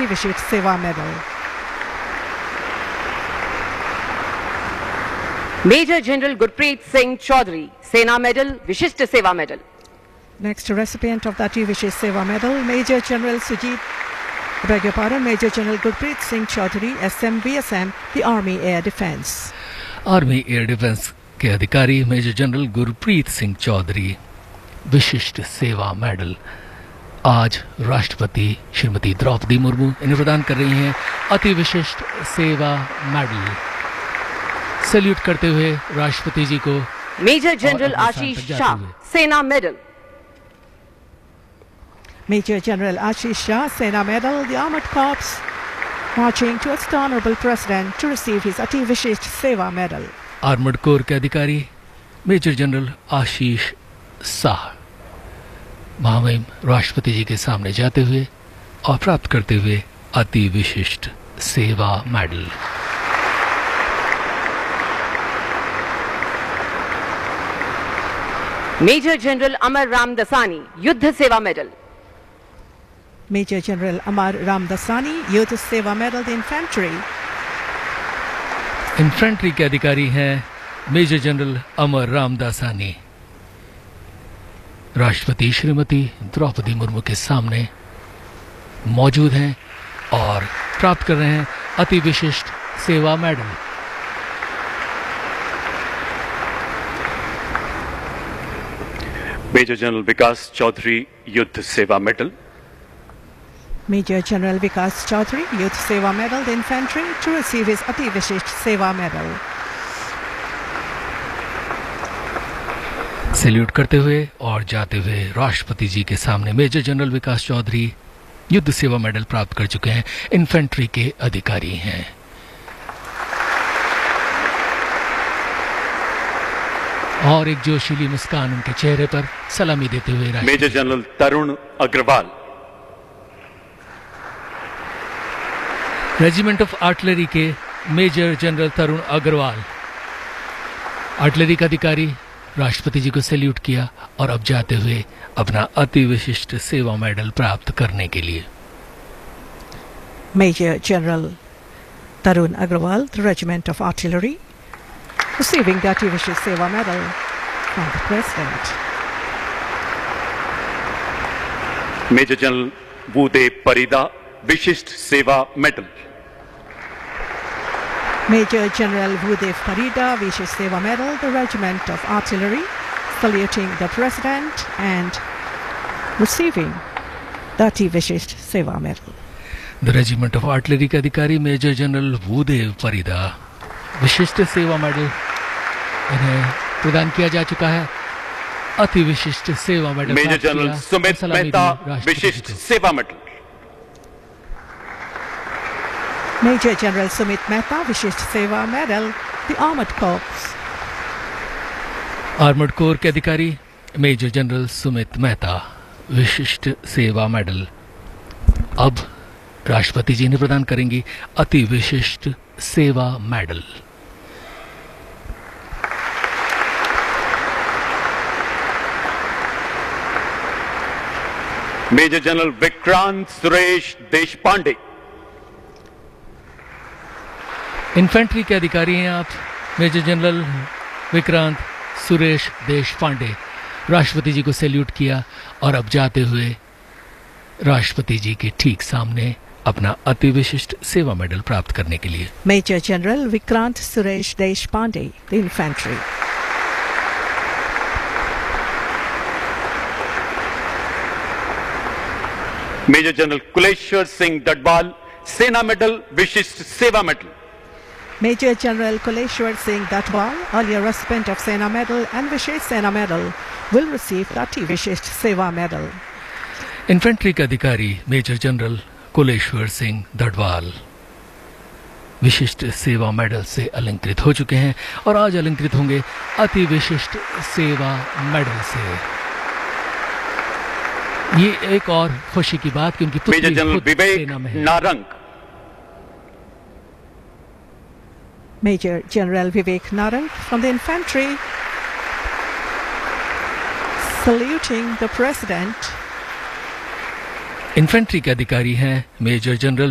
Ati Vishisht Seva Medal. Major General Gurpreet Singh Chaudhary, Sena Medal, Vishisht Seva Medal. Next recipient of the Ati Vishisht Seva Medal, Major General Major General Gurpreet Singh Chaudhary, SMVSM, the Army Air Defence. Army air defence के अधिकारी major general Gurpreet Singh Chaudhary विशिष्ट सेवा medal आज राष्ट्रपति श्रीमती द्रौपदी मुर्मू इन्हें प्रदान कर रही हैं अति विशिष्ट सेवा मेडल। सैल्यूट करते हुए राष्ट्रपति जी को मेजर जनरल आशीष शाह, सेना medal. Major General Ashish Shah, Sena Medal, the Armored Corps, marching towards the Honorable President to receive his Ati Vishisht Seva Medal. Armoured corps के अधिकारी मेजर जनरल आशीष शाह महामहिम राष्ट्रपति जी के सामने जाते हुए और प्राप्त करते हुए अति विशिष्ट सेवा मेडल। मेजर जनरल अमर रामदासानी, युद्ध सेवा medal. Major General Amar Ramdasani, Youth Seva Medal, the Infantry. Infantry के अधिकारी हैं मेजर जनरल अमर रामदासानी राष्ट्रपति श्रीमती द्रौपदी मुर्मू के सामने मौजूद हैं और प्राप्त कर रहे हैं अति विशिष्ट सेवा मेडल। मेजर जनरल विकास चौधरी, युद्ध सेवा medal. Major General Vikas Chaudhary, Youth Seva Medal, the Infantry, to receive his Ati Vishisht Seva Medal. Salute करते हुए और जाते हुए राष्ट्रपति जी के सामने मेजर जनरल विकास चौधरी युद्ध सेवा मेडल प्राप्त कर चुके हैं, इन्फेंट्री के अधिकारी हैं। और एक जोशीली मुस्कान उनके चेहरे पर सलामी देते हुए major general Tarun Agarwal, regiment of artillery के मेजर जनरल तरुण अग्रवाल आर्टिलरी का अधिकारी राष्ट्रपति जी को सैल्यूट किया और अब जाते हुए अपना अति विशिष्ट सेवा मेडल प्राप्त करने के लिए। Major General Tarun Agrawal, the Regiment of Artillery, receiving the Ati Vishisht Seva Medal from the President. Major general Bhudev Parida, विशिष्ट सेवा medal. Major General Bhudev Parida, Vishisht Seva Medal, the Regiment of Artillery, saluting the President and receiving the Ati Vishisht Seva Medal. The regiment of artillery के अधिकारी major general Bhudev Parida विशिष्ट सेवा medal इन्हें प्रदान किया जा चुका है। अति विशिष्ट सेवा medal major general Sumit Mehta, विशिष्ट सेवा medal. Major General Sumit Mehta, Vishisht Seva Medal, the Armored Corps. Armoured corps के अधिकारी मेजर जनरल सुमित मेहता विशिष्ट सेवा मेडल अब राष्ट्रपति जी ने प्रदान करेंगी अति विशिष्ट सेवा medal. Major general Vikrant Suresh Deshpande, infantry के अधिकारी हैं आप मेजर जनरल विक्रांत सुरेश देशपांडे राष्ट्रपति जी को सैल्यूट किया और अब जाते हुए राष्ट्रपति जी के ठीक सामने अपना अति विशिष्ट सेवा मेडल प्राप्त करने के लिए। Major General Vikrant Suresh Deshpande, the Infantry. Major general Kuleshwar Singh Dadwal, सेना मेडल, विशिष्ट सेवा medal. Major General Kuleshwar Singh Datwal, earlier recipient of Sena Medal and Vishisht Sena Medal, will receive the Ati Vishisht Seva Medal. Infantry के अधिकारी major general Kuleshwar Singh दडवाल विशिष्ट सेवा medal से अलंकृत हो चुके हैं और आज अलंकृत होंगे अति विशिष्ट सेवा मेडल से। ये एक और खुशी की बात कि उनकी major general Vivek Narang, Major General Vivek Narang from the Infantry, saluting the President. Infantry के अधिकारी हैं मेजर जनरल